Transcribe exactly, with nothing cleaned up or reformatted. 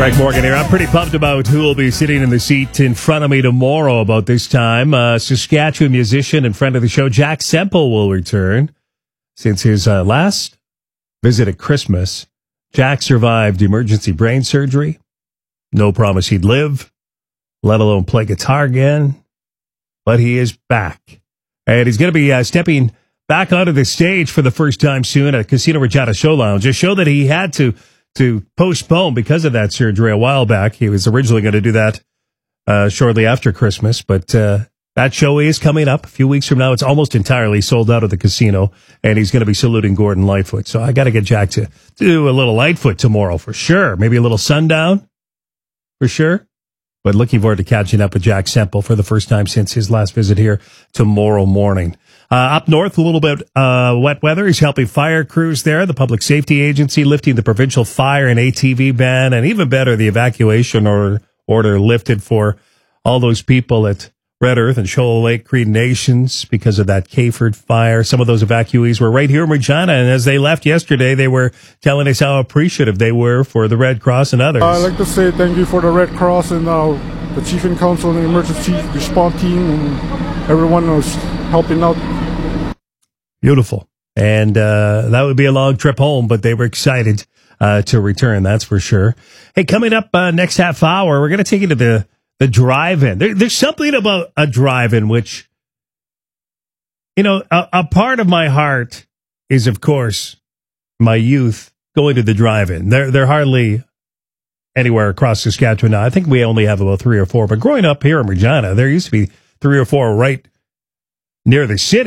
Greg Morgan here. I'm pretty pumped about who will be sitting in the seat in front of me tomorrow about this time. Uh, Saskatchewan musician and friend of the show, Jack Semple, will return. Since his uh, last visit at Christmas, Jack survived emergency brain surgery. No promise he'd live, let alone play guitar again. But he is back. And he's going to be uh, stepping back onto the stage for the first time soon at Casino Regina Show Lounge. A show that he had to to postpone because of that surgery a while back. He was originally going to do that uh, shortly after Christmas, but uh, that show is coming up a few weeks from now. It's almost entirely sold out of the casino, and he's going to be saluting Gordon Lightfoot. So I got to get Jack to do a little Lightfoot tomorrow for sure. Maybe a little Sundown for sure. But looking forward to catching up with Jack Semple for the first time since his last visit here tomorrow morning. Uh, up north, a little bit uh, wet weather. He's helping fire crews there. The Public Safety Agency lifting the provincial fire and A T V ban, and even better, the evacuation order, order lifted for all those people at Red Earth and Shoal Lake Cree Nations because of that Cayford fire. Some of those evacuees were right here in Regina, and as they left yesterday, they were telling us how appreciative they were for the Red Cross and others. I'd like to say thank you for the Red Cross and uh, the Chief and Council and the emergency response team and everyone who's helping out. Beautiful. And uh, that would be a long trip home, but they were excited uh, to return, that's for sure. Hey, coming up uh, next half hour, we're going to take you to the, the drive-in. There, there's something about a drive-in which, you know, a, a part of my heart is, of course, my youth going to the drive-in. They're, they're hardly anywhere across Saskatchewan now. I think we only have about three or four. But growing up here in Regina, there used to be three or four right near the city.